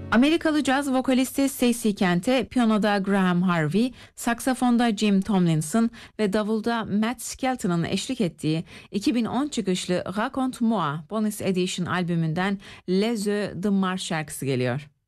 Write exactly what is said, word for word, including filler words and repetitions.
Amerikalı caz vokalisti Stacey Kent'e piyanoda Graham Harvey, saksafonda Jim Tomlinson ve davulda Matt Skelton'ın eşlik ettiği iki bin on çıkışlı Raconte-moi Bonus Edition albümünden Les Oeufs de Mars şarkısı geliyor.